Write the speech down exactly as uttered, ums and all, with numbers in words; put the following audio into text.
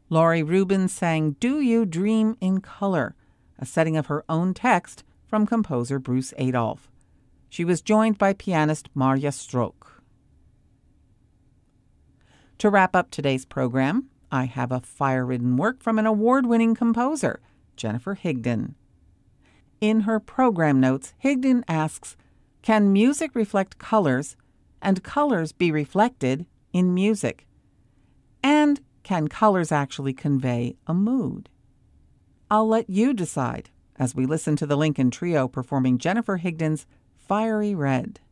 Laurie Rubin sang Do You Dream in Color, a setting of her own text from composer Bruce Adolphe. She was joined by pianist Marja Strook. To wrap up today's program, I have a fire-ridden work from an award-winning composer, Jennifer Higdon. In her program notes, Higdon asks, can music reflect colors, and colors be reflected in music? And can colors actually convey a mood? I'll let you decide as we listen to the Lincoln Trio performing Jennifer Higdon's Fiery Red.